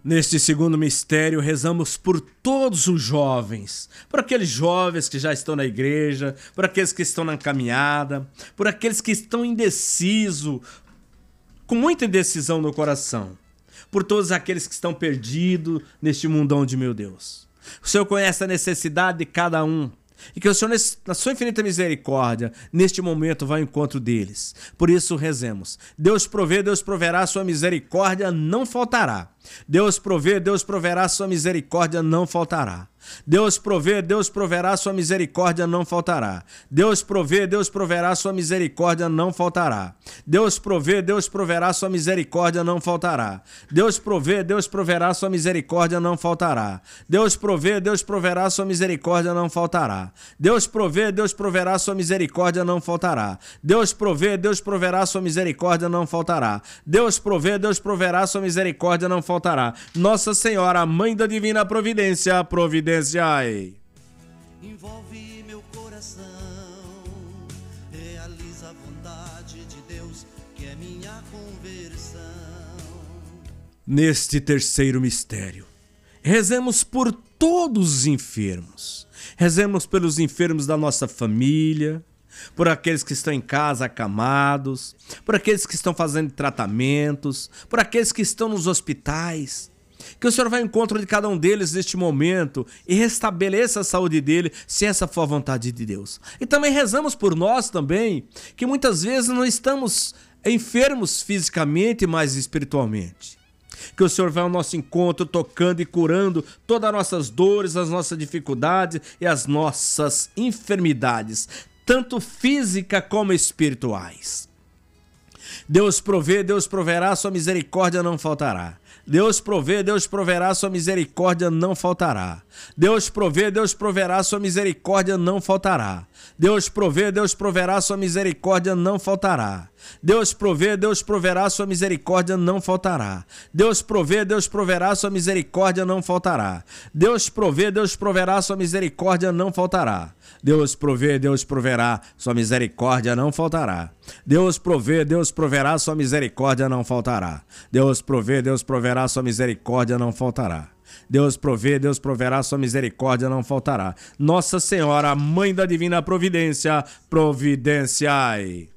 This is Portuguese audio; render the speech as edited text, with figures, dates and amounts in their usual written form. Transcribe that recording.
Neste segundo mistério, rezamos por todos os jovens, por aqueles jovens que já estão na igreja, por aqueles que estão na caminhada, por aqueles que estão indecisos, com muita indecisão no coração, por todos aqueles que estão perdidos neste mundão de meu Deus. O Senhor conhece a necessidade de cada um. E que o Senhor, na sua infinita misericórdia, neste momento vai ao encontro deles. Por isso rezemos. Deus provê, Deus proverá, sua misericórdia não faltará. Deus provê, Deus proverá, sua misericórdia não faltará. Deus provê, Deus proverá, sua misericórdia não faltará. Deus provê, Deus proverá, sua misericórdia não faltará. Deus provê, Deus proverá, sua misericórdia não faltará. Deus provê, Deus proverá, sua misericórdia não faltará. Deus provê, Deus proverá, sua misericórdia não faltará. Deus provê, Deus proverá, sua misericórdia não faltará. Deus provê, Deus proverá, sua misericórdia não faltará. Deus provê, Deus proverá, sua misericórdia não faltará. Nossa Senhora, Mãe da Divina Providência, providenciai. Envolve meu coração, realiza a vontade de Deus, que é minha conversão. Neste terceiro mistério, rezemos por todos os enfermos. Rezemos pelos enfermos da nossa família, por aqueles que estão em casa acamados, por aqueles que estão fazendo tratamentos, por aqueles que estão nos hospitais. Que o Senhor vá ao encontro de cada um deles neste momento e restabeleça a saúde dele, se essa for a vontade de Deus. E também rezamos por nós também, que muitas vezes não estamos enfermos fisicamente, mas espiritualmente. Que o Senhor vá ao nosso encontro tocando e curando todas as nossas dores, as nossas dificuldades e as nossas enfermidades, tanto física como espirituais. Deus provê, Deus proverá, sua misericórdia não faltará. Deus provê, Deus proverá, sua misericórdia não faltará. Deus provê, Deus proverá, sua misericórdia não faltará. Deus provê, Deus proverá, sua misericórdia não faltará. Deus provê, Deus proverá, sua misericórdia não faltará. Deus provê, Deus proverá, sua misericórdia não faltará. Deus provê, Deus proverá, sua misericórdia não faltará. Deus provê, Deus proverá, sua misericórdia não faltará. Deus provê, Deus proverá, sua misericórdia não faltará. Deus provê, Deus proverá, sua misericórdia não faltará. Deus provê, Deus proverá, sua misericórdia não faltará. Nossa Senhora, Mãe da Divina Providência, providenciai.